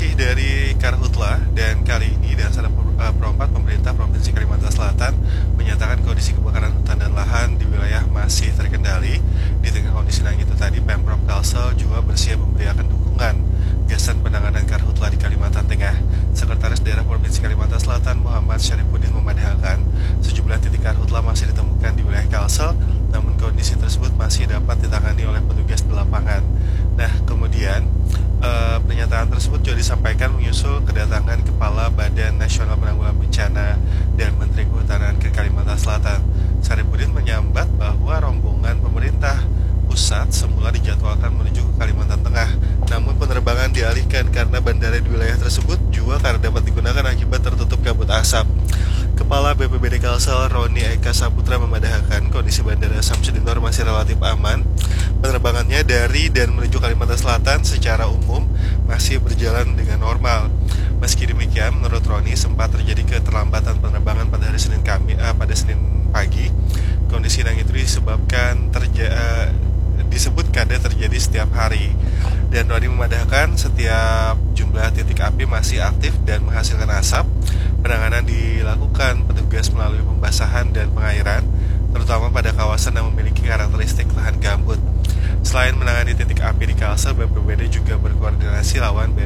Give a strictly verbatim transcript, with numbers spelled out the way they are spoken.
masih dari Karhutla, dan kali ini dengan Sada Pro empat pemerintah Provinsi Kalimantan Selatan menyatakan kondisi kebakaran hutan dan lahan di wilayah masih terkendali. Di tengah kondisi yang itu tadi, Pemprov Kalsel juga bersiap memberikan dukungan gasan penanganan Karhutla di Kalimantan Tengah. Sekretaris Daerah Provinsi Kalimantan Selatan Muhammad Syarifuddin memandangkan sejumlah titik Karhutla masih ditemukan di wilayah Kalsel, namun kondisi tersebut masih dapat ditangani oleh petugas di lapangan. Nah, kemudian eh, pernyataan tersebut juga disampaikan menyusul kedatangan Kepala Badan Nasional Penanggulangan Bencana dan Menteri Kehutanan ke Kalimantan Selatan. Syarifuddin menyambat bahwa rombongan pemerintah pusat semula dijadwalkan menuju ke Kalimantan Tengah, namun penerbangan dialihkan karena bandara di wilayah tersebut juga karena dapat digunakan akibat tertutup kabut asap. Kepala B P B D Kalsel Roni Eka Saputra memandangkan kondisi Bandara Samsudin Nur masih relatif aman. Penerbangannya dari dan menuju Kalimantan Selatan secara umum masih berjalan dengan normal. Meski demikian, menurut Roni sempat terjadi keterlambatan penerbangan pada hari Senin kami eh, pada Senin pagi. Kondisi yang itu disebabkan terja eh, disebutkan dan terjadi setiap hari. Dan Roni memandangkan setiap jumlah titik api masih aktif dan menghasilkan asap. Penanganan dilakukan petugas melalui pembasahan dan pengairan, terutama pada kawasan yang memiliki karakteristik lahan gambut. Selain menangani titik api di Kalsel, B P B D juga berkoordinasi lawan B